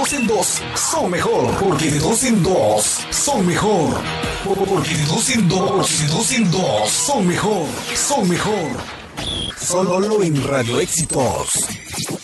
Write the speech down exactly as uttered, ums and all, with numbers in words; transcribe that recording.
dos en dos son mejor. Porque de dos en dos son mejor. Porque de dos en dos, de dos en dos son mejor. Son mejor. Solo en Radio Éxitos.